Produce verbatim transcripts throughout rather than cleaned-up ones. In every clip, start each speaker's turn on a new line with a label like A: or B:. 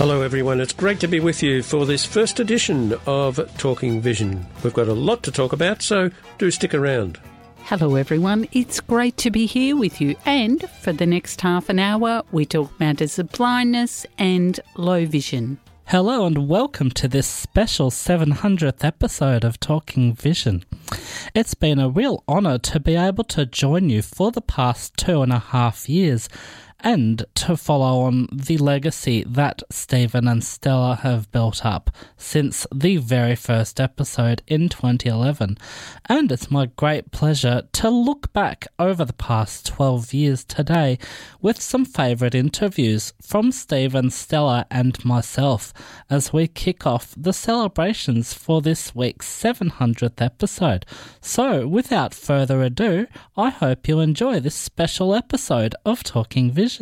A: Hello everyone, it's great to be with you for this first edition of Talking Vision. We've got a lot to talk about, so do stick around.
B: Hello everyone, it's great to be here with you, and for the next half an hour we talk matters of blindness and low vision.
C: Hello and welcome to this special seven hundredth episode of Talking Vision. It's been a real honour to be able to join you for the past two and a half years and to follow on the legacy that Stephen and Stella have built up since the very first episode in twenty eleven. And it's my great pleasure to look back over the past twelve years today with some favourite interviews from Stephen, Stella and myself as we kick off the celebrations for this week's seven hundredth episode. So, without further ado, I hope you enjoy this special episode of Talking Vision.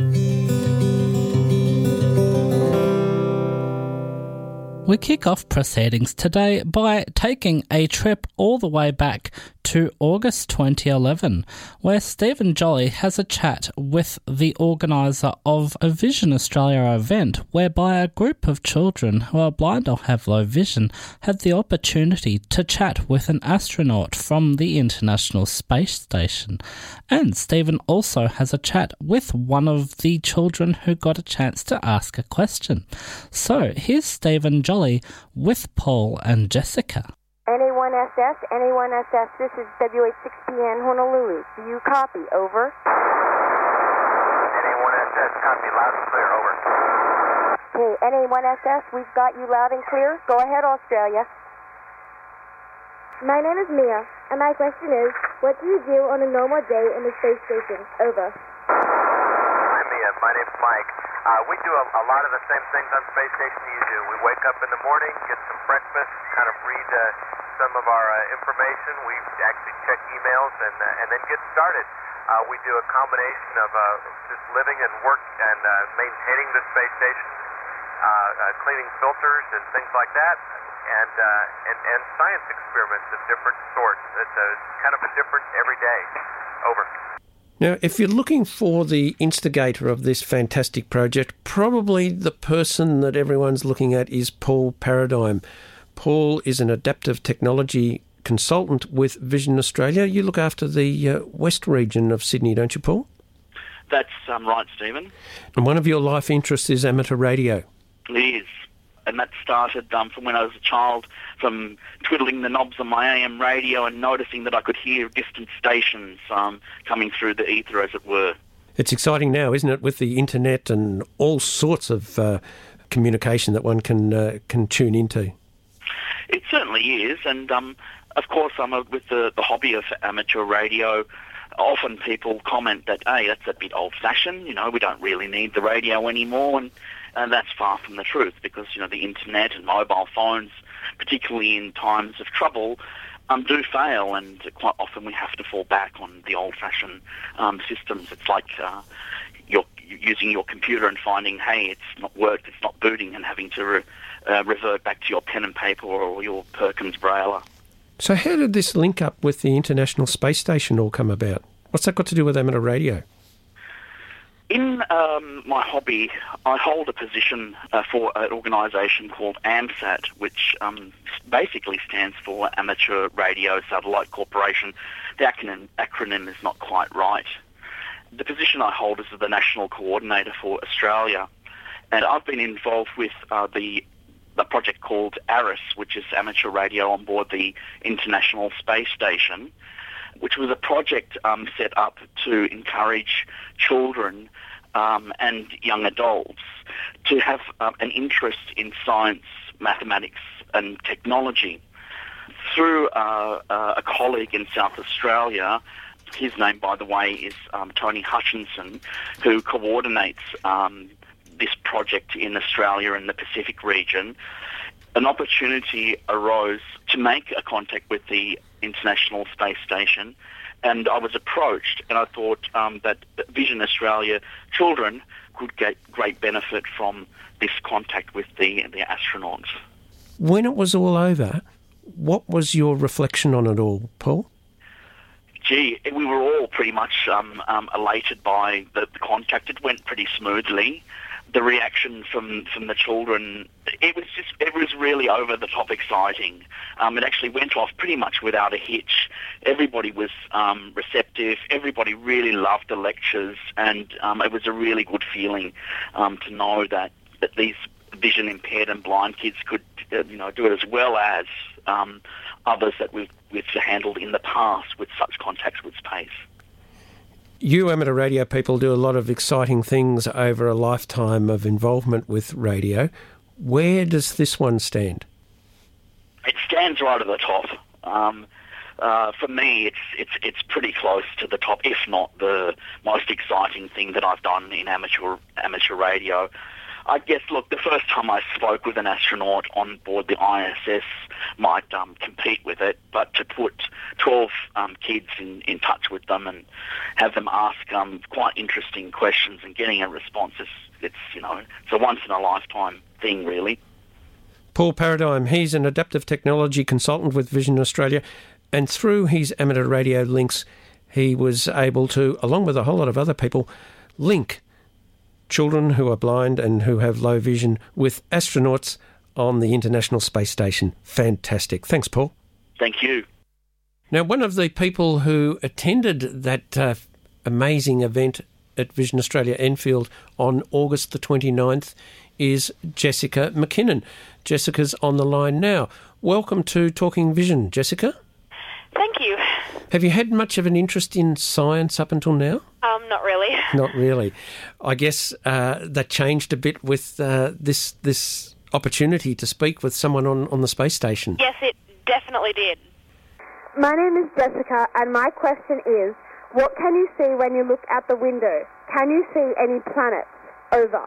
C: We kick off proceedings today by taking a trip all the way back to August twenty eleven, where Stephen Jolly has a chat with the organiser of a Vision Australia event whereby a group of children who are blind or have low vision had the opportunity to chat with an astronaut from the International Space Station. And Stephen also has a chat with one of the children who got a chance to ask a question. So here's Stephen Jolly with Paul and Jessica.
D: N A one S S, N A one S S, this is W H six P N Honolulu. Do you copy? Over.
E: N A one S S, copy, loud and clear, over.
D: Okay, N A one S S, we've got you loud and clear. Go ahead, Australia.
F: My name is Mia, and my question is, what do you do on a normal day in the space station? Over.
E: Hi, Mia. My name's Mike. Uh, we do a, a lot of the same things on Space Station you do. We wake up in the morning, get some breakfast, kind of read uh, some of our uh, information. We actually check emails and uh, and then get started. Uh, we do a combination of uh, just living and work and uh, maintaining the space station, uh, uh, cleaning filters and things like that, and, uh, and and science experiments of different sorts. It's a, kind of a different every day. Over.
A: Now, if you're looking for the instigator of this fantastic project, probably the person that everyone's looking at is Paul Paradigm. Paul is an adaptive technology consultant with Vision Australia. You look after the uh, west region of Sydney, don't you, Paul?
G: That's um, right, Stephen.
A: And one of your life interests is amateur radio.
G: It is. And that started um, from when I was a child, from twiddling the knobs on my A M radio and noticing that I could hear distant stations um, coming through the ether, as it were.
A: It's exciting now, isn't it, with the internet and all sorts of uh, communication that one can uh, can tune into?
G: It certainly is, and um, of course, I'm a, with the, the hobby of amateur radio. Often people comment that, hey, that's a bit old-fashioned. You know, we don't really need the radio anymore, and And that's far from the truth because, you know, the internet and mobile phones, particularly in times of trouble, um, do fail, and quite often we have to fall back on the old-fashioned um, systems. It's like uh, you're using your computer and finding, hey, it's not worked, it's not booting, and having to re- uh, revert back to your pen and paper or your Perkins Braille.
A: So how did this link up with the International Space Station all come about? What's that got to do with amateur radio?
G: In um, my hobby, I hold a position uh, for an organisation called AMSAT, which um, basically stands for Amateur Radio Satellite Corporation. The acronym, acronym is not quite right. The position I hold is the National Coordinator for Australia, and I've been involved with uh, the the project called ARIS, which is Amateur Radio on board the International Space Station, which was a project um, set up to encourage children um, and young adults to have um, an interest in science, mathematics and technology. Through uh, uh, a colleague in South Australia, his name, by the way, is um, Tony Hutchinson, who coordinates um, this project in Australia and the Pacific region, an opportunity arose to make a contact with the International Space Station, and I was approached, and I thought um, that Vision Australia children could get great benefit from this contact with the, the astronauts.
A: When it was all over, what was your reflection on it all, Paul?
G: gee, we were all pretty much um, um, elated by the, the contact. It went pretty smoothly. The reaction from, from the children, it was just, it was really over the top exciting. Um, it actually went off pretty much without a hitch. Everybody was um, receptive. Everybody really loved the lectures, and um, it was a really good feeling um, to know that, that these vision impaired and blind kids could, uh, you know, do it as well as um, others that we've, we've handled in the past with such contacts with space.
A: You amateur radio people do a lot of exciting things over a lifetime of involvement with radio. Where does this one stand?
G: It stands right at the top. Um, uh, for me, it's it's it's pretty close to the top, if not the most exciting thing that I've done in amateur amateur radio. I guess, look, the first time I spoke with an astronaut on board the I S S might um, compete with it, but to put twelve um, kids in, in touch with them and have them ask um, quite interesting questions and getting a response, is, it's, you know, it's a once-in-a-lifetime thing, really.
A: Paul Paradigm, he's an adaptive technology consultant with Vision Australia, and through his amateur radio links, he was able to, along with a whole lot of other people, link children who are blind and who have low vision with astronauts on the International Space Station. Fantastic. Thanks, Paul.
G: Thank you.
A: Now, one of the people who attended that uh, amazing event at Vision Australia Enfield on August the twenty-ninth is Jessica McKinnon. Jessica's on the line now. Welcome to Talking Vision, Jessica.
H: Thank you.
A: Have you had much of an interest in science up until now?
H: Um, not really.
A: Not really. I guess uh, that changed a bit with uh, this this opportunity to speak with someone on, on the space station.
H: Yes, it definitely did.
F: My name is Jessica, and my question is, what can you see when you look out the window? Can you see any planets? Over.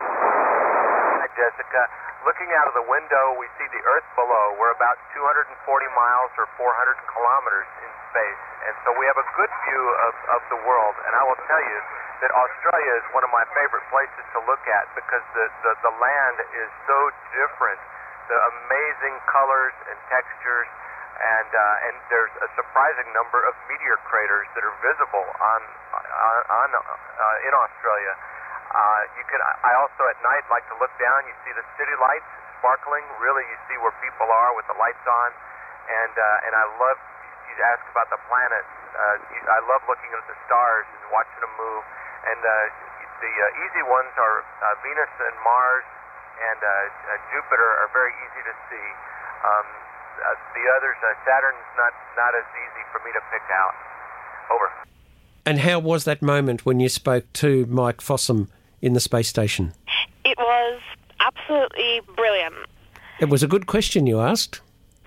E: Hi, Jessica. Looking out of the window, we see the Earth below. We're about two hundred forty miles or four hundred kilometers in space, and so we have a good view of, of the world. And I will tell you that Australia is one of my favorite places to look at because the, the, the land is so different. The amazing colors and textures, and uh, and there's a surprising number of meteor craters that are visible on on, on uh, in Australia. Uh, you can. I also at night like to look down. You see the city lights sparkling. Really, you see where people are with the lights on, and uh, and I love. You ask about the planets. Uh, you, I love looking at the stars and watching them move. And uh, the uh, easy ones are uh, Venus and Mars and uh, uh, Jupiter are very easy to see. Um, uh, the others, uh, Saturn's not not as easy for me to pick out. Over.
A: And how was that moment when you spoke to Mike Fossum in the space station?
H: It was absolutely brilliant.
A: It was a good question you asked.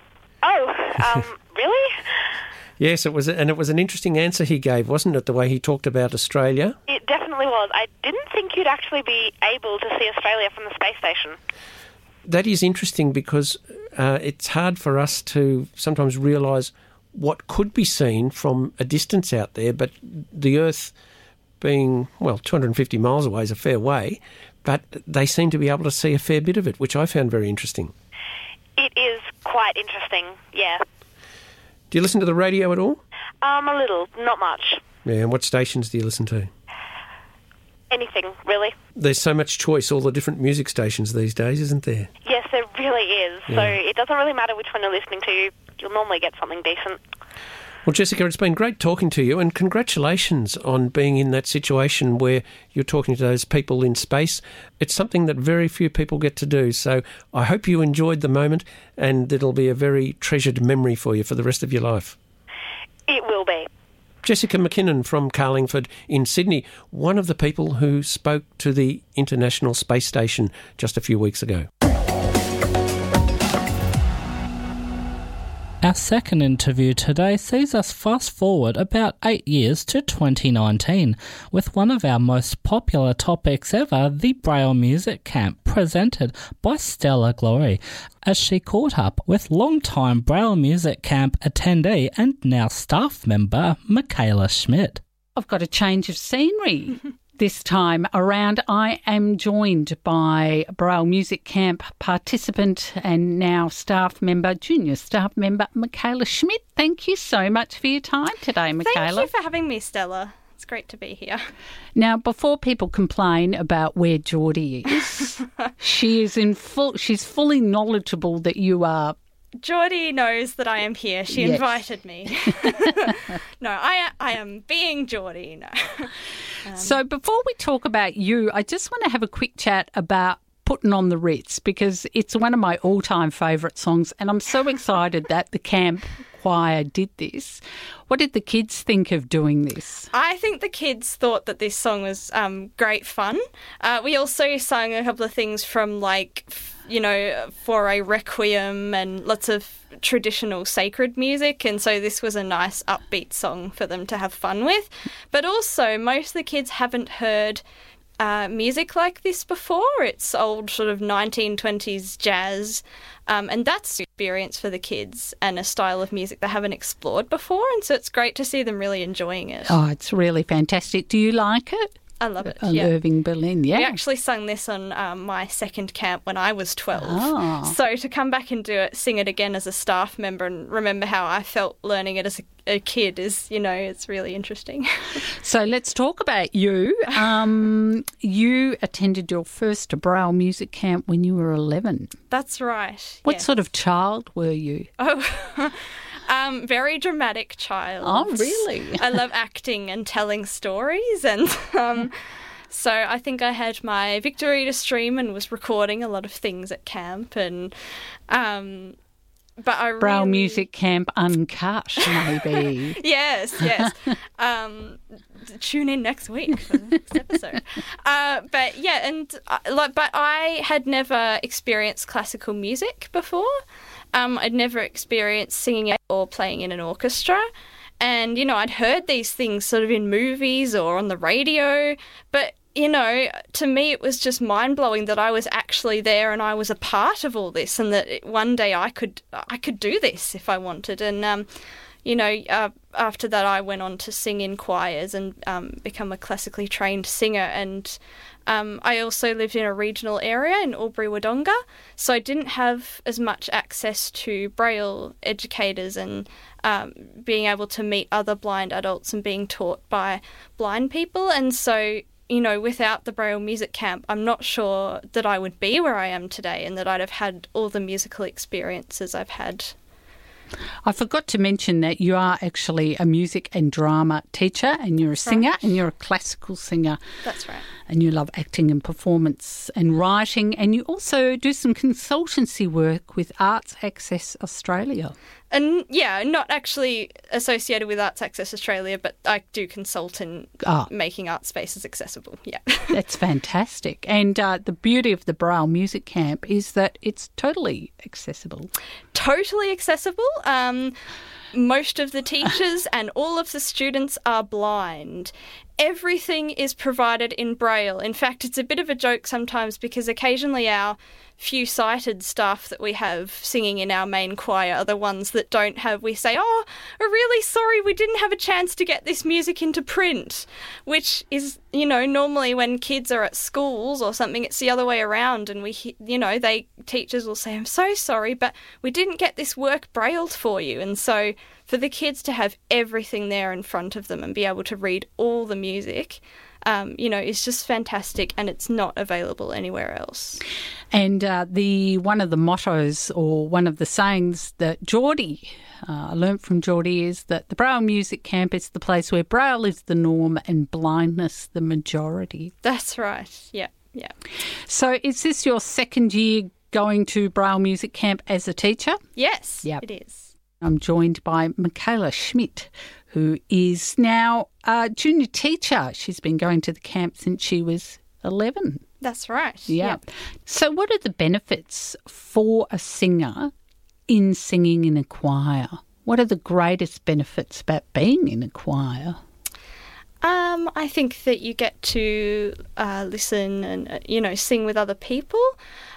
H: Oh, um, really?
A: Yes, it was, and it was an interesting answer he gave, wasn't it, the way he talked about Australia?
H: It definitely was. I didn't think you'd actually be able to see Australia from the space station.
A: That is interesting because uh, it's hard for us to sometimes realise what could be seen from a distance out there, but the Earth being, well, two hundred fifty miles away is a fair way, but they seem to be able to see a fair bit of it, which I found very interesting.
H: It is quite interesting, yeah.
A: Do you listen to the radio at all?
H: Um, a little, not much.
A: Yeah, and what stations do you listen to?
H: Anything, really.
A: There's so much choice, all the different music stations these days, isn't there?
H: Yes, there really is.
A: Yeah.
H: So it doesn't really matter which one you're listening to. You'll normally get something decent.
A: Well, Jessica, it's been great talking to you, and congratulations on being in that situation where you're talking to those people in space. It's something that very few people get to do, so I hope you enjoyed the moment, and it'll be a very treasured memory for you for the rest of your life.
H: It will be.
A: Jessica McKinnon from Carlingford in Sydney, one of the people who spoke to the International Space Station just a few weeks ago.
C: Our second interview today sees us fast forward about eight years to twenty nineteen with one of our most popular topics ever, the Braille Music Camp, presented by Stella Glory, as she caught up with long-time Braille Music Camp attendee and now staff member Michaela Schmidt.
B: I've got a change of scenery. This time around, I am joined by Braille Music Camp participant and now staff member, junior staff member, Michaela Schmidt. Thank you so much for your time today, Michaela.
I: Thank you for having me, Stella. It's great to be here.
B: Now, before people complain about where Geordie is, she is in full. She's fully knowledgeable that you are.
I: Geordie knows that I am here. She
B: yes.
I: invited me. No, I I am being Geordie. No. Um,
B: so before we talk about you, I just want to have a quick chat about Putting on the Ritz, because it's one of my all-time favourite songs, and I'm so excited that the camp choir did this. What did the kids think of doing this?
I: I think the kids thought that this song was um, great fun. Uh, we also sang a couple of things from, like, you know, for a requiem and lots of traditional sacred music, and so this was a nice upbeat song for them to have fun with. But also, most of the kids haven't heard uh, music like this before. It's old sort of nineteen twenties jazz, um, and that's an experience for the kids and a style of music they haven't explored before, and so it's great to see them really enjoying it.
B: Oh, it's really fantastic. Do you like it?
I: I love it,
B: uh,
I: yeah.
B: Irving Berlin, yeah.
I: We actually sung this on um, my second camp when I was twelve.
B: Oh.
I: So to come back and do it, sing it again as a staff member and remember how I felt learning it as a, a kid is, you know, it's really interesting.
B: So let's talk about you. Um, you attended your first Braille music camp when you were eleven.
I: That's right.
B: What
I: yes.
B: sort of child were you?
I: Oh, Um, very dramatic child.
B: Oh, really?
I: I love acting and telling stories, and um, so I think I had my Victory to stream and was recording a lot of things at camp, and um, but I
B: Braille
I: really...
B: Music Camp Uncut, maybe.
I: yes, yes. um, tune in next week for the next episode. Uh, but yeah, and uh, like, but I had never experienced classical music before. Um, I'd never experienced singing or playing in an orchestra. And, you know, I'd heard these things sort of in movies or on the radio. But, you know, to me it was just mind-blowing that I was actually there and I was a part of all this, and that one day I could I could do this if I wanted. And, um, you know, uh, after that I went on to sing in choirs and um, become a classically trained singer. And Um, I also lived in a regional area in Albury-Wodonga, so I didn't have as much access to Braille educators and um, being able to meet other blind adults and being taught by blind people. And so, you know, without the Braille Music Camp, I'm not sure that I would be where I am today and that I'd have had all the musical experiences I've had.
B: I forgot to mention that you are actually a music and drama teacher, and you're a singer,
I: right.
B: and you're a classical singer.
I: That's right.
B: And you love acting and performance and writing, and you also do some consultancy work with Arts Access Australia.
I: And yeah, not actually associated with Arts Access Australia, but I do consult in
B: oh.
I: making art spaces accessible. Yeah.
B: That's fantastic. And uh, the beauty of the Braille Music Camp is that it's totally accessible.
I: Totally accessible. Um, most of the teachers and all of the students are blind. Everything is provided in Braille. In fact, it's a bit of a joke sometimes because occasionally our few sighted staff that we have singing in our main choir are the ones that don't have, we say, oh, we're really sorry we didn't have a chance to get this music into print, which is, you know, normally when kids are at schools or something, it's the other way around, and we, you know, they teachers will say, I'm so sorry, but we didn't get this work brailled for you. And so for the kids to have everything there in front of them and be able to read all the music, Um, you know, is just fantastic, and it's not available anywhere else.
B: And uh, the one of the mottos or one of the sayings that Geordie, uh, I learnt from Geordie, is that the Braille Music Camp is the place where Braille is the norm and blindness the majority.
I: That's right, yeah, yeah.
B: So is this your second year going to Braille Music Camp as a teacher?
I: Yes,
B: yep.
I: It is.
B: I'm joined by Michaela Schmidt, who is now a junior teacher. She's been going to the camp since she was eleven.
I: That's right.
B: Yeah.
I: Yep.
B: So what are the benefits for a singer in singing in a choir? What are the greatest benefits about being in a choir?
I: Um, I think that you get to uh, listen and, uh, you know, sing with other people.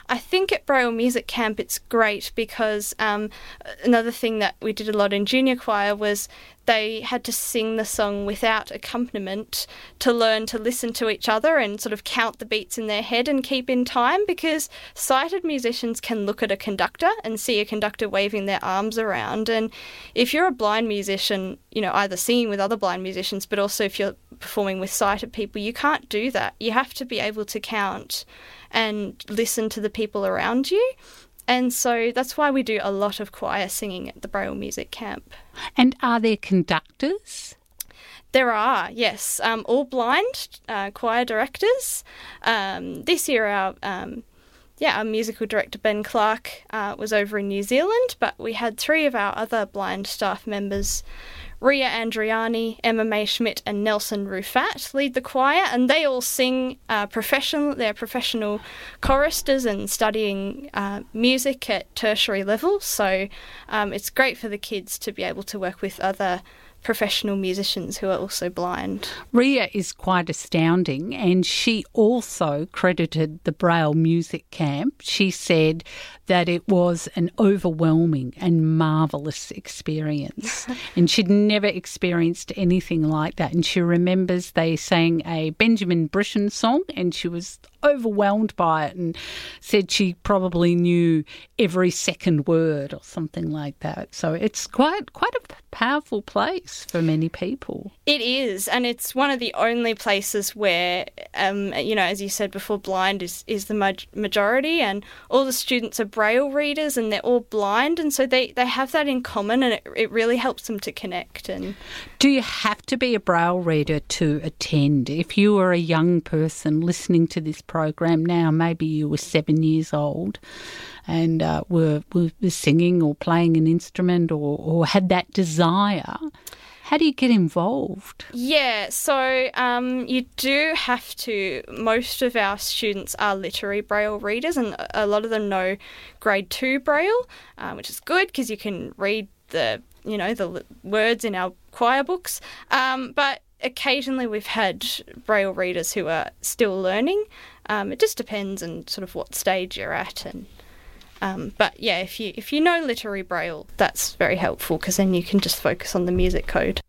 I: I think at Braille Music Camp it's great because um, another thing that we did a lot in junior choir was they had to sing the song without accompaniment to learn to listen to each other and sort of count the beats in their head and keep in time, because sighted musicians can look at a conductor and see a conductor waving their arms around. And if you're a blind musician, you know, either singing with other blind musicians, but also if you're performing with sighted people, you can't do that. You have to be able to count and listen to the people around you. And so that's why we do a lot of choir singing at the Braille Music Camp.
B: And are there conductors?
I: There are, yes. Um, all blind uh, choir directors. Um, this year our um, yeah, our musical director, Ben Clark, uh, was over in New Zealand, but we had three of our other blind staff members, Ria Andriani, Emma May Schmidt and Nelson Rufat, lead the choir, and they all sing uh, professional. They're professional choristers and studying uh, music at tertiary level, so um, it's great for the kids to be able to work with other professional musicians who are also blind.
B: Ria is quite astounding, and she also credited the Braille Music Camp. She said that it was an overwhelming and marvellous experience, and she'd never experienced anything like that. And she remembers they sang a Benjamin Britten song, and she was overwhelmed by it and said she probably knew every second word or something like that. So it's quite quite a powerful place for many people.
I: It is, and it's one of the only places where, um, you know, as you said before, blind is, is the ma- majority, and all the students are Braille readers and they're all blind, and so they, they have that in common, and it, it really helps them to connect. And
B: do you have to be a Braille reader to attend? If you were a young person listening to this program now, maybe you were seven years old and uh, were, were singing or playing an instrument or, or had that desire, how do you get involved?
I: Yeah, so um, you do have to. Most of our students are literary Braille readers, and a lot of them know grade two Braille, uh, which is good because you can read the, you know, the words in our choir books. Um, but occasionally we've had Braille readers who are still learning. Um, it just depends on sort of what stage you're at. And um, but yeah, if you if you know literary Braille, that's very helpful because then you can just focus on the music code.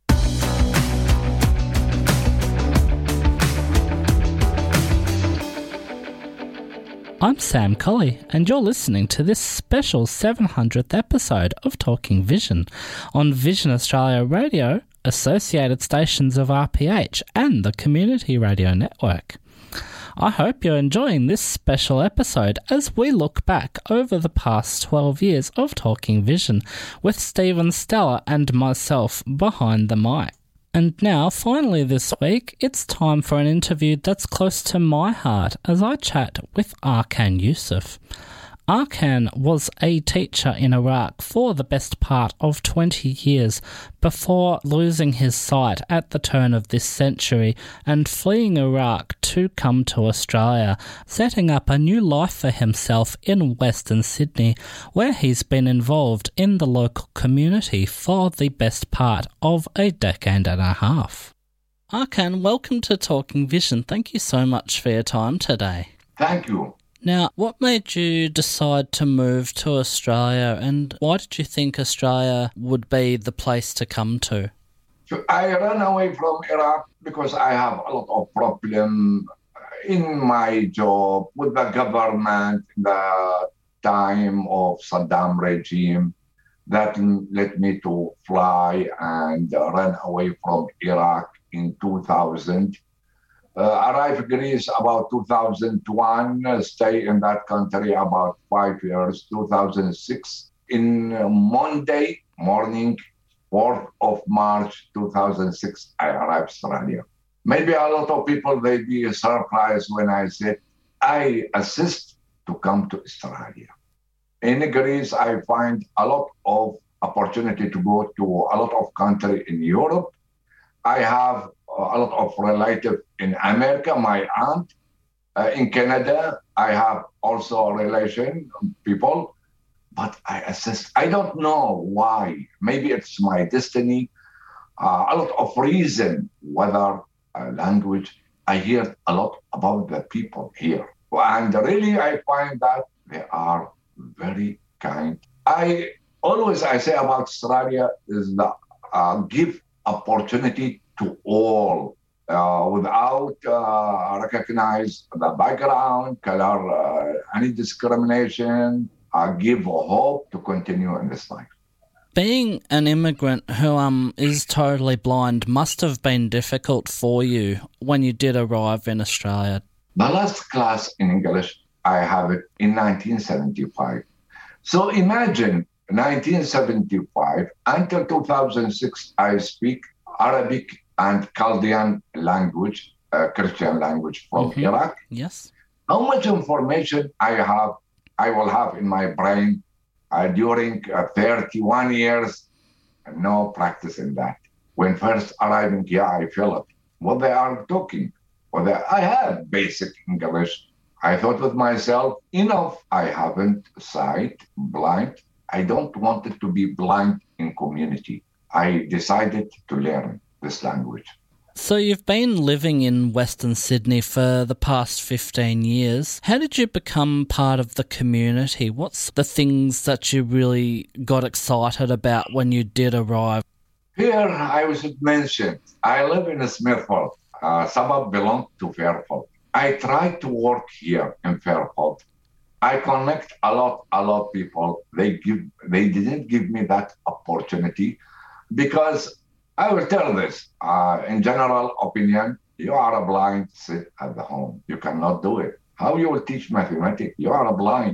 C: I'm Sam Colley, and you're listening to this special seven hundredth episode of Talking Vision on Vision Australia Radio, associated stations of R P H and the Community Radio Network. I hope you're enjoying this special episode as we look back over the past twelve years of Talking Vision with Stephen Stella and myself behind the mic. And now, finally this week, it's time for an interview that's close to my heart as I chat with Arkan Yusuf. Arkan was a teacher in Iraq for the best part of twenty years before losing his sight at the turn of this century and fleeing Iraq to come to Australia, setting up a new life for himself in Western Sydney, where he's been involved in the local community for the best part of a decade and a half. Arkan, welcome to Talking Vision. Thank you so much for your time today.
J: Thank you.
C: Now, what made you decide to move to Australia, and why did you think Australia would be the place to come to?
J: So I ran away from Iraq because I have a lot of problem in my job with the government in the time of Saddam regime. That led me to fly and uh, run away from Iraq in two thousand. Uh, arrived Greece about two thousand one, uh, stay in that country about five years, two thousand six. In uh, Monday morning, fourth of March two thousand six, I arrived Australia. Maybe a lot of people, they be surprised when I said, I assist to come to Australia. In Greece, I find a lot of opportunity to go to a lot of country in Europe. I have a lot of relatives in America, my aunt. Uh, in Canada, I have also a relation, people, but I assist. I don't know why. Maybe it's my destiny. Uh, a lot of reason, whether uh, language. I hear a lot about the people here. And really, I find that They are very kind. I always I say about Australia is the uh, give opportunity to all uh, without uh, recognize the background, color, uh, any discrimination. Uh, give hope to continue in this life.
C: Being an immigrant who um is totally blind must have been difficult for you when you did arrive in Australia.
J: The last class in English, I have it in nineteen seventy-five. So imagine nineteen seventy-five until two thousand six, I speak Arabic and Chaldean language, uh, Christian language from
C: mm-hmm.
J: Iraq.
C: Yes.
J: How much information I have, I will have in my brain uh, during uh, thirty-one years, no practice in that. When first arriving here, I feel it. What they are talking, what they, I have basic English. I thought with myself, enough. I haven't sight, blind. I don't want it to be blind in community. I decided to learn this language.
C: So you've been living in Western Sydney for the past fifteen years. How did you become part of the community? What's the things that you really got excited about when you did arrive?
J: Here, I should mention, I live in Smithfield. Uh, suburb belong to Fairfield. I try to work here in Fairfield. I connect a lot, a lot of people. They give, they didn't give me that opportunity because I will tell this. Uh, in general opinion, you are a blind, sit at the home. You cannot do it. How you will teach mathematics? You are a blind.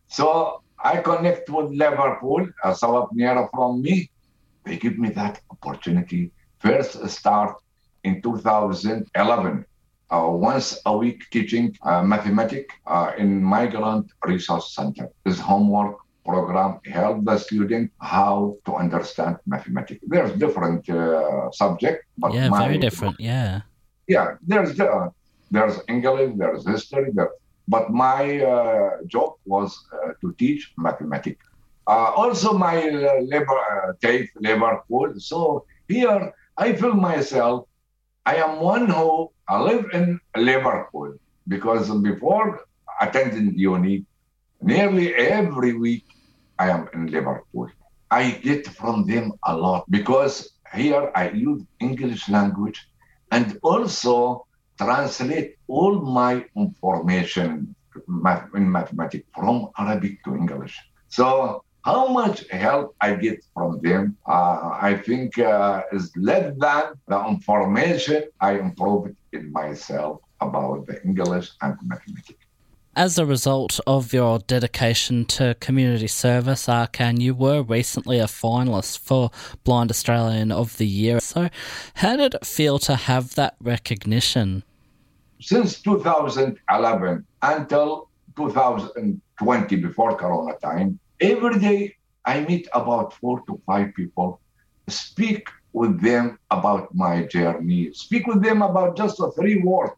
J: So I connect with Liverpool, a suburb near from me. They give me that opportunity. First start in two thousand eleven. Uh, once a week teaching uh, mathematics uh, in Migrant Resource Center. This homework program help the student how to understand mathematics. There's different uh, subject, but
C: yeah,
J: my,
C: very different. Yeah,
J: yeah. There's uh, there's English, there's history, there, but my uh, job was uh, to teach mathematics. Uh, also, my uh, labor uh, take Liverpool. So here, I feel myself. I am one who I live in Liverpool because before attending uni, nearly every week I am in Liverpool. I get from them a lot because here I use English language and also translate all my information in mathematics from Arabic to English. So how much help I get from them, uh, I think uh, is less than the information I improved in myself about the English and mathematics.
C: As a result of your dedication to community service, Arkan, you were recently a finalist for Blind Australian of the Year. So how did it feel to have that recognition?
J: Since two thousand eleven until two thousand twenty, before Corona time, every day I meet about four to five people, speak with them about my journey, speak with them about just a three words,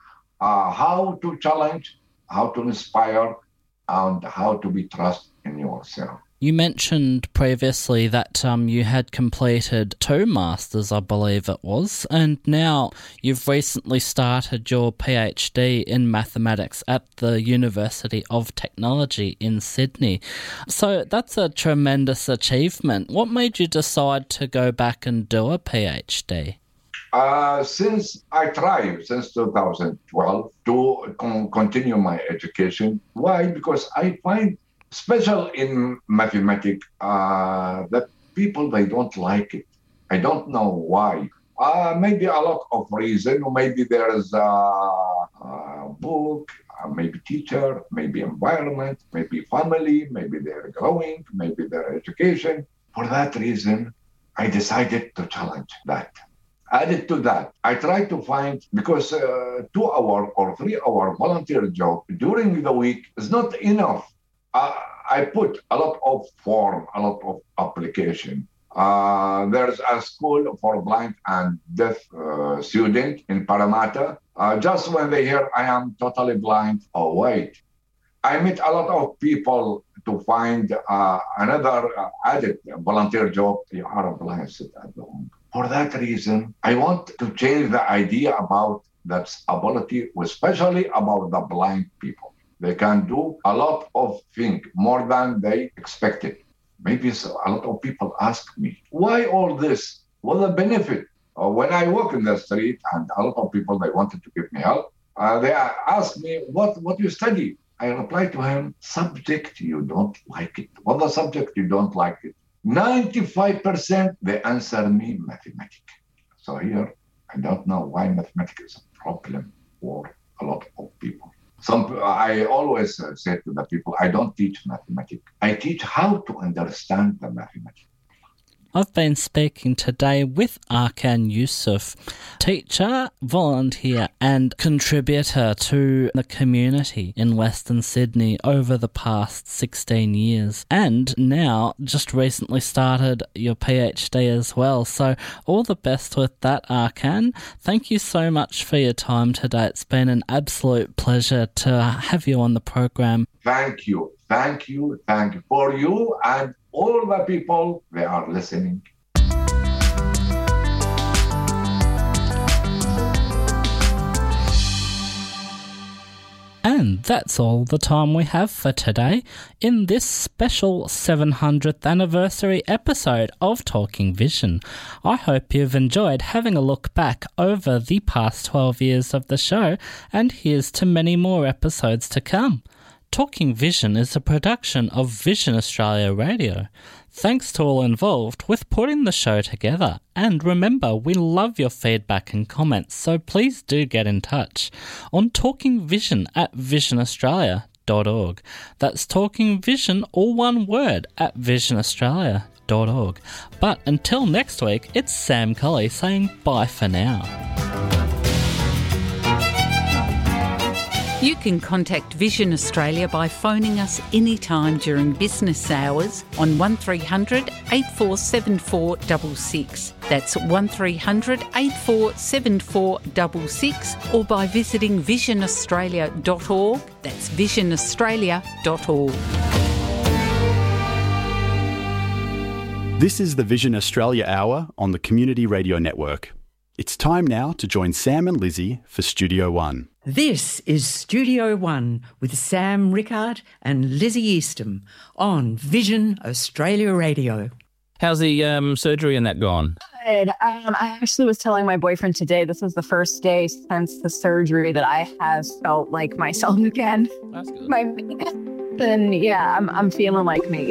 J: uh, how to challenge, how to inspire, and how to be trust in yourself.
C: You mentioned previously that um, you had completed two masters, I believe it was, and now you've recently started your PhD in mathematics at the University of Technology in Sydney. So that's a tremendous achievement. What made you decide to go back and do a PhD?
J: Uh, since I tried since two thousand twelve to con- continue my education. Why? Because I find special in mathematics uh, that people, they don't like it. I don't know why. Uh, maybe a lot of reason. Maybe there is a, a book, uh, maybe teacher, maybe environment, maybe family, maybe they're growing, maybe their education. For that reason, I decided to challenge that. Added to that, I tried to find, because uh, two hour or three hour volunteer job during the week is not enough. Uh, I put a lot of form, a lot of application. Uh, there's a school for blind and deaf uh, student in Parramatta. Uh, just when they hear I am totally blind, oh wait. I meet a lot of people to find uh, another uh, added volunteer job. You are blind, sit at home. For that reason, I want to change the idea about that ability, especially about the blind people. They can do a lot of things, more than they expected. Maybe so, a lot of people ask me, why all this? What the benefit? Uh, when I walk in the street, and a lot of people, they wanted to give me help, uh, they ask me, what, what you study? I reply to him, subject you don't like it. What the subject you don't like it? ninety-five percent they answer me mathematics. So here, I don't know why mathematics is a problem for a lot of people. Some I always uh, say to the people, I don't teach mathematics. I teach how to understand the mathematics.
C: I've been speaking today with Arkan Yusuf, teacher, volunteer and contributor to the community in Western Sydney over the past sixteen years, and now just recently started your PhD as well. So all the best with that, Arkan. Thank you so much for your time today. It's been an absolute pleasure to have you on the program.
J: Thank you. Thank you. Thank you for you and all the people, they are listening.
C: And that's all the time we have for today in this special seven hundredth anniversary episode of Talking Vision. I hope you've enjoyed having a look back over the past twelve years of the show, and here's to many more episodes to come. Talking Vision is a production of Vision Australia Radio. Thanks to all involved with putting the show together. And remember, we love your feedback and comments, so please do get in touch on Talking Vision at vision australia dot org. That's Talking Vision, all one word, at vision australia dot org. But until next week, it's Sam Colley saying bye for now.
B: You can contact Vision Australia by phoning us anytime during business hours on one three hundred, eight four seven four six six. That's one three hundred, eight four seven four six six, or by visiting vision australia dot org. That's vision australia dot org.
K: This is the Vision Australia Hour on the Community Radio Network. It's time now to join Sam and Lizzie for Studio One.
L: This is Studio One with Sam Rickard and Lizzie Eastham on Vision Australia Radio.
M: How's the um, surgery and that gone?
N: Good. Um, I actually was telling my boyfriend today, this is the first day since the surgery that I have felt like myself again.
M: That's good.
N: My, and yeah, I'm, I'm feeling like me.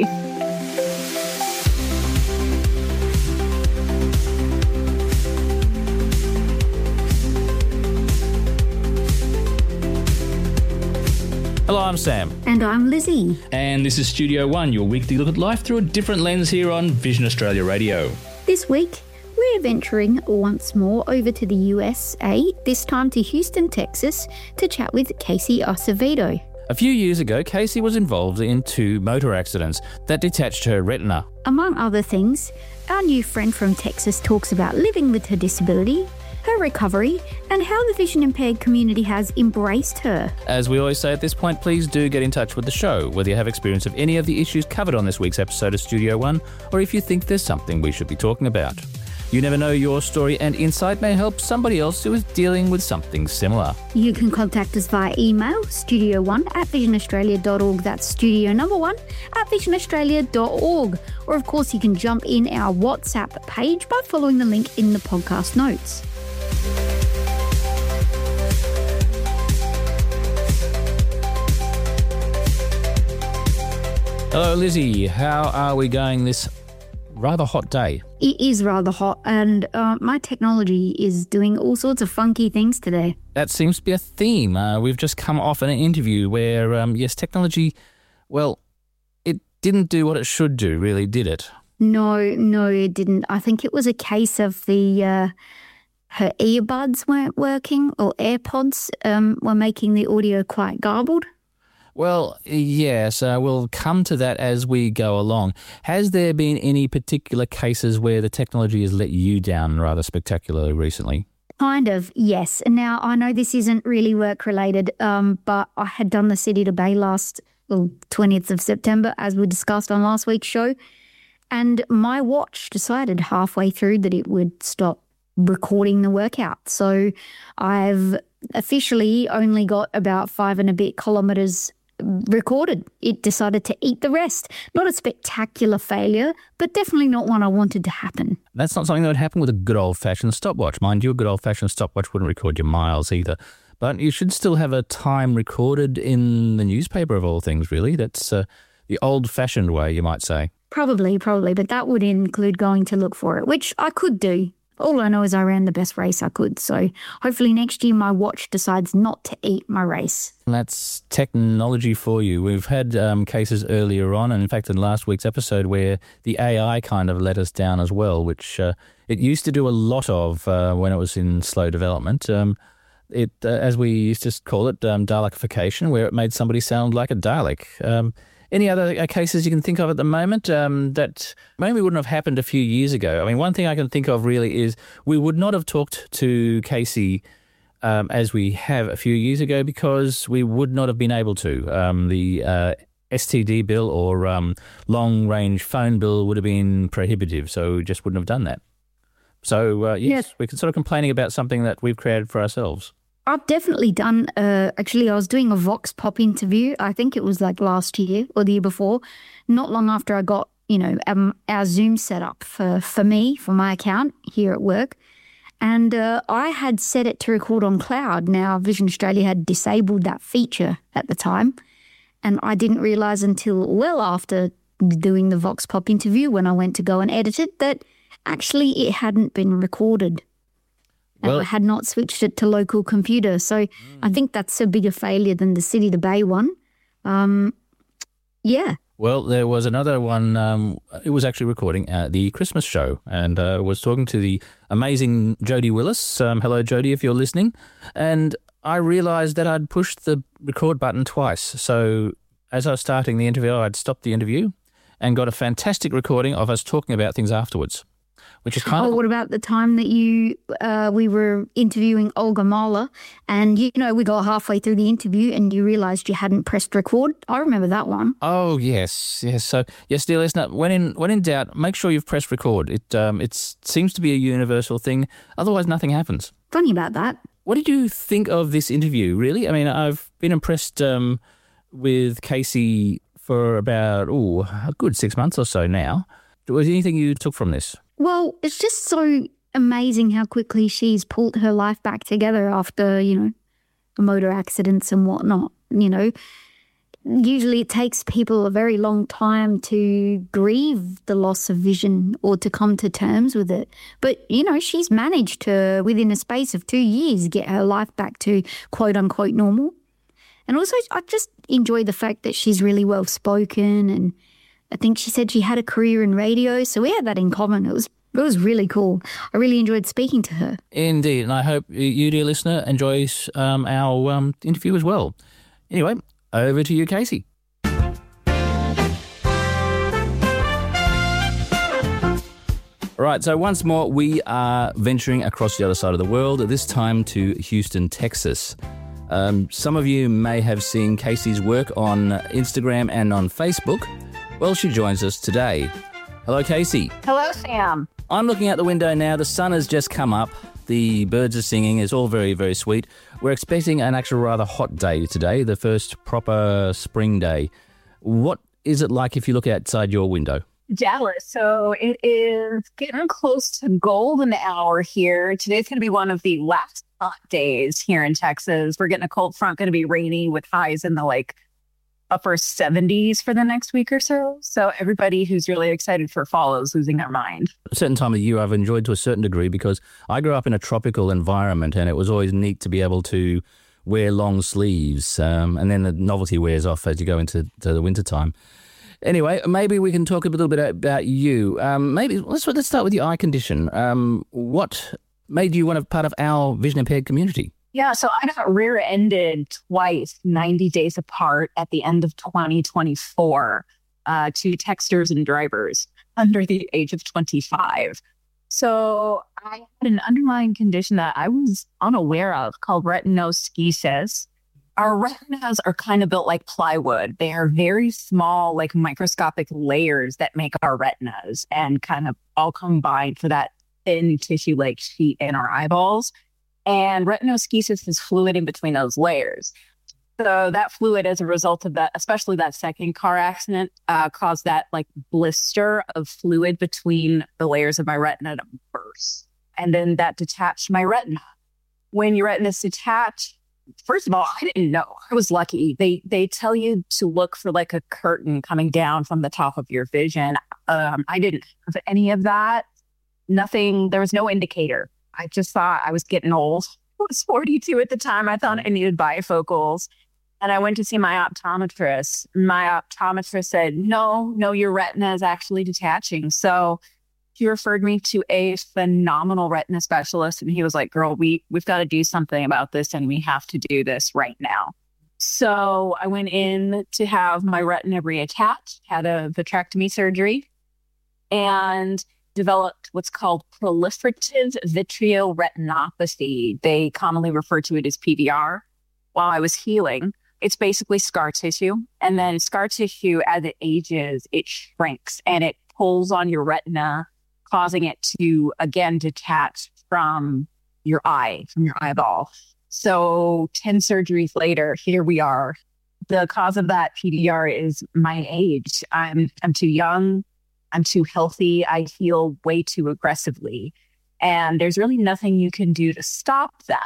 M: Hello, I'm Sam.
O: And I'm Lizzie.
M: And this is Studio One, your weekly look at life through a different lens here on Vision Australia Radio.
O: This week, we're venturing once more over to the U S A, this time to Houston, Texas, to chat with Casey Acevedo.
M: A few years ago, Casey was involved in two motor accidents that detached her retina.
O: Among other things, our new friend from Texas talks about living with her disability, her recovery, and how the vision impaired community has embraced her.
M: As we always say at this point, please do get in touch with the show, whether you have experience of any of the issues covered on this week's episode of Studio One, or if you think there's something we should be talking about. You never know, your story and insight may help somebody else who is dealing with something similar.
O: You can contact us via email, studio one at vision australia dot org. That's studio number one at vision australia dot org. Or of course, you can jump in our WhatsApp page by following the link in the podcast notes.
M: Hello, Lizzie. How are we going this rather hot day?
O: It is rather hot, and uh, my technology is doing all sorts of funky things today.
M: That seems to be a theme. Uh, we've just come off an interview where, um, yes, technology, well, it didn't do what it should do, really, did it?
O: No, no, it didn't. I think it was a case of the uh, her earbuds weren't working, or AirPods um, were making the audio quite garbled.
M: Well, yes, uh, we'll come to that as we go along. Has there been any particular cases where the technology has let you down rather spectacularly recently?
O: Kind of, yes. Now, I know this isn't really work-related, um, but I had done the City to Bay last well, twentieth of September, as we discussed on last week's show, and my watch decided halfway through that it would stop recording the workout. So I've officially only got about five and a bit kilometres recorded. It decided to eat the rest. Not a spectacular failure, but definitely not one I wanted to happen.
M: That's not something that would happen with a good old-fashioned stopwatch. Mind you, a good old-fashioned stopwatch wouldn't record your miles either. But you should still have a time recorded in the newspaper of all things, really. That's uh, the old-fashioned way, you might say.
O: Probably, probably, but that would include going to look for it, which I could do. All I know is I ran the best race I could, so hopefully next year my watch decides not to eat my race.
M: That's technology for you. We've had um, cases earlier on, and in fact in last week's episode, where the A I kind of let us down as well, which uh, it used to do a lot of uh, when it was in slow development. Um, it, uh, as we used to call it, um, Dalecification, where it made somebody sound like a Dalek. Um, Any other cases you can think of at the moment um, that maybe wouldn't have happened a few years ago? I mean, one thing I can think of really is we would not have talked to Casey um, as we have a few years ago because we would not have been able to. Um, the uh, S T D bill or um, long-range phone bill would have been prohibitive, so we just wouldn't have done that. So, uh, yes, yes, we're sort of complaining about something that we've created for ourselves.
O: I've definitely done, uh, actually, I was doing a Vox Pop interview. I think it was like last year or the year before, not long after I got, you know, um, our Zoom set up for, for me, for my account here at work. And uh, I had set it to record on cloud. Now, Vision Australia had disabled that feature at the time. And I didn't realise until well after doing the Vox Pop interview when I went to go and edit it that actually it hadn't been recorded. Well, I had not switched it to local computer. So mm. I think that's a bigger failure than the City to Bay one. Um, yeah.
M: Well, there was another one. Um, it was actually recording at the Christmas show and uh, was talking to the amazing Jodie Willis. Um, hello, Jodie, if you're listening. And I realised that I'd pushed the record button twice. So as I was starting the interview, I'd stopped the interview and got a fantastic recording of us talking about things afterwards. Which is kind
O: oh,
M: of...
O: what about the time that you uh, we were interviewing Olga Mahler and, you know, we got halfway through the interview and you realised you hadn't pressed record? I remember that one.
M: Oh, yes. Yes. So, yes, dear listener, when in when in doubt, make sure you've pressed record. It um, it seems to be a universal thing. Otherwise, nothing happens.
O: Funny about that.
M: What did you think of this interview, really? I mean, I've been impressed um, with Casey for about, oh, a good six months or so now. Was there anything you took from this?
O: Well, it's just so amazing how quickly she's pulled her life back together after, you know, motor accidents and whatnot. You know, usually it takes people a very long time to grieve the loss of vision or to come to terms with it. But, you know, she's managed to, within a space of two years, get her life back to quote unquote normal. And also, I just enjoy the fact that she's really well spoken, and I think she said she had a career in radio, so we had that in common. It was it was really cool. I really enjoyed speaking to her.
M: Indeed, and I hope you, dear listener, enjoys um, our um, interview as well. Anyway, over to you, Casey. All right, so once more, we are venturing across the other side of the world, this time to Houston, Texas. Um, some of you may have seen Casey's work on Instagram and on Facebook. Well, she joins us today. Hello, Casey.
N: Hello, Sam.
M: I'm looking out the window now. The sun has just come up. The birds are singing. It's all very, very sweet. We're expecting an actual rather hot day today, the first proper spring day. What is it like if you look outside your window?
N: Dallas. So it is getting close to golden hour here. Today's going to be one of the last hot days here in Texas. We're getting a cold front, going to be rainy with highs in the like upper seventies for the next week or so. So everybody who's really excited for fall is losing their mind.
M: A certain time of year I've enjoyed to a certain degree because I grew up in a tropical environment and it was always neat to be able to wear long sleeves um, and then the novelty wears off as you go into to the winter time. Anyway, maybe we can talk a little bit about you. Um, maybe let's let's start with your eye condition. Um, what made you want to be part of our vision impaired community?
N: Yeah, so I got rear-ended twice, ninety days apart at the end of twenty twenty-four uh, to texters and drivers under the age of twenty-five. So I had an underlying condition that I was unaware of called retinoschisis. Our retinas are kind of built like plywood. They are very small, like microscopic layers that make our retinas and kind of all combine for that thin tissue-like sheet in our eyeballs. And retinoschisis is fluid in between those layers. So that fluid, as a result of that, especially that second car accident, uh, caused that like blister of fluid between the layers of my retina to burst. And then that detached my retina. When your retina is detached, first of all, I didn't know. I was lucky. They they tell you to look for like a curtain coming down from the top of your vision. Um, I didn't have any of that. Nothing. There was no indicator. I just thought I was getting old. I was forty-two at the time. I thought I needed bifocals. And I went to see my optometrist. My optometrist said, no, no, your retina is actually detaching. So he referred me to a phenomenal retina specialist. And he was like, girl, we, we've got to do something about this. And we have to do this right now. So I went in to have my retina reattached, had a vitrectomy surgery, and developed what's called proliferative vitreoretinopathy. They commonly refer to it as P V R. While I was healing, it's basically scar tissue. And then scar tissue, as it ages, it shrinks and it pulls on your retina, causing it to, again, detach from your eye, from your eyeball. So ten surgeries later, here we are. The cause of that P V R is my age. I'm I'm too young. I'm too healthy. I heal way too aggressively. And there's really nothing you can do to stop that.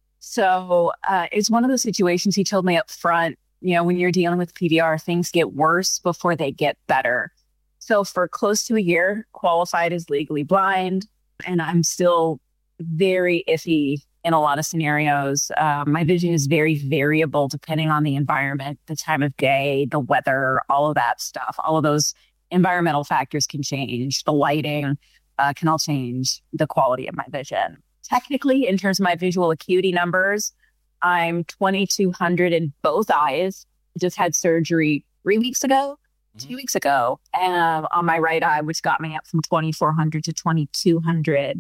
N: So uh, it's one of those situations he told me up front, you know, when you're dealing with P V R, things get worse before they get better. So for close to a year, qualified as legally blind, and I'm still very iffy in a lot of scenarios. Uh, my vision is very variable depending on the environment, the time of day, the weather, all of that stuff. All of those environmental factors can change. The lighting uh, can all change the quality of my vision. Technically, in terms of my visual acuity numbers, I'm twenty-two hundred in both eyes. Just had surgery three weeks ago, mm-hmm. two weeks ago, and on my right eye, which got me up from twenty-four hundred to twenty-two hundred.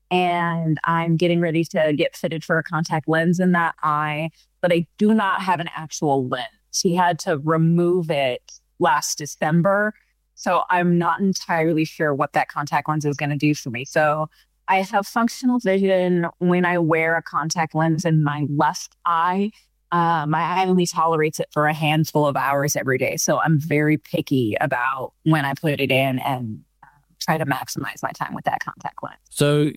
N: And I'm getting ready to get fitted for a contact lens in that eye, but I do not have an actual lens. He had to remove it last December. So I'm not entirely sure what that contact lens is going to do for me. So I have functional vision when I wear a contact lens in my left eye. Uh, my eye only tolerates it for a handful of hours every day. So I'm very picky about when I put it in and uh, try to maximize my time with that contact lens.
M: So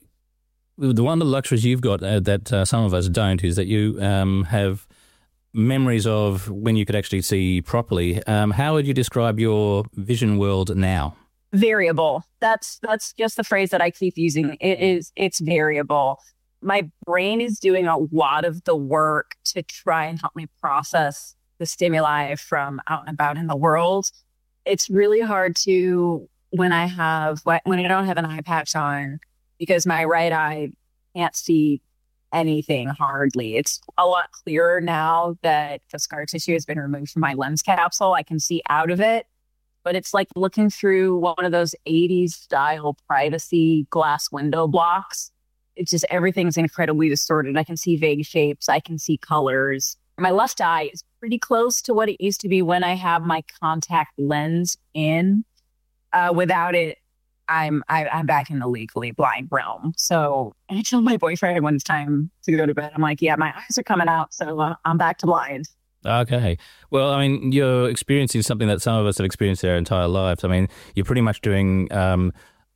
M: the one of the luxuries you've got uh, that uh, some of us don't is that you um, have memories of when you could actually see properly. Um, how would you describe your vision world now?
N: Variable. That's that's just the phrase that I keep using. It is, it's variable. My brain is doing a lot of the work to try and help me process the stimuli from out and about in the world. It's really hard to, when I have, when I don't have an eye patch on, because my right eye can't see anything hardly. It's a lot clearer now that the scar tissue has been removed from my lens capsule. I can see out of it. But it's like looking through one of those eighties style privacy glass window blocks. It's just everything's incredibly distorted. I can see vague shapes. I can see colors. My left eye is pretty close to what it used to be when I have my contact lens in. Uh, without it, I'm I, I'm back in the legally blind realm. So I told my boyfriend one time to go to bed. I'm like, yeah, my eyes are coming out, so uh, I'm back to blind.
M: Okay. Well, I mean, you're experiencing something that some of us have experienced our entire lives. I mean, you're pretty much doing um,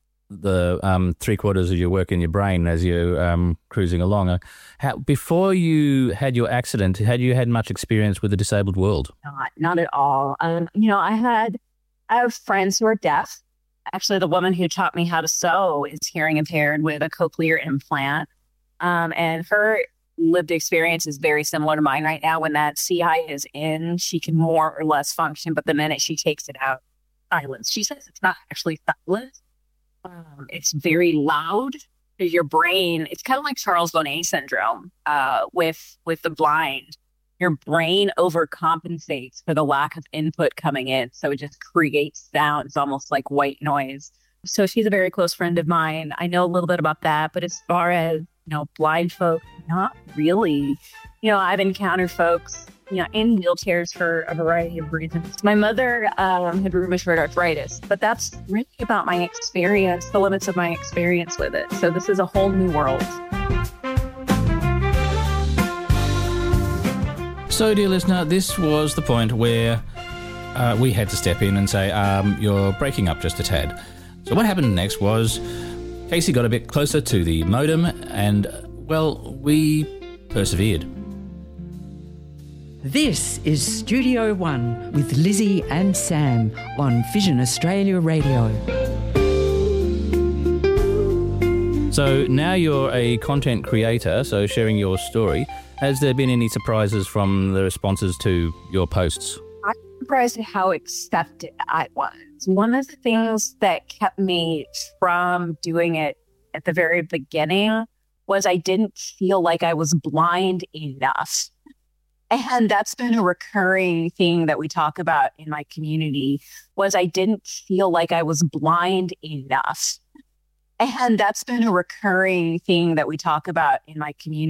M: the um, three quarters of your work in your brain as you're um, cruising along. Uh, how, before you had your accident, had you had much experience with the disabled world?
N: Not, not at all. Um, you know, I had, I have friends who are deaf. Actually, the woman who taught me how to sew is hearing impaired with a cochlear implant. Um, and her lived experience is very similar to mine right now. When that C I is in, she can more or less function, but the minute she takes it out, silence. She says it's not actually silence. Um, it's very loud. Your brain, it's kind of like Charles Bonnet syndrome uh, with with the blind. Your brain overcompensates for the lack of input coming in, so it just creates sounds almost like white noise. So she's a very close friend of mine. I know a little bit about that, but as far as, you know, blind folk, not really. You know, I've encountered folks, you know, in wheelchairs for a variety of reasons. My mother um, had rheumatoid arthritis, but that's really about my experience, the limits of my experience with it. So this is a whole new world.
M: So, dear listener, this was the point where uh, we had to step in and say, um, you're breaking up just a tad. So what happened next was Casey got a bit closer to the modem and, well, we persevered.
L: This is Studio One with Lizzie and Sam on Vision Australia Radio.
M: So now you're a content creator, so sharing your story. Has there been any surprises from the responses to your posts?
N: I'm surprised at how accepted I was. One of the things that kept me from doing it at the very beginning was I didn't feel like I was blind enough. And that's been a recurring thing that we talk about in my community, was I didn't feel like I was blind enough. And that's been a recurring thing that we talk about in my community.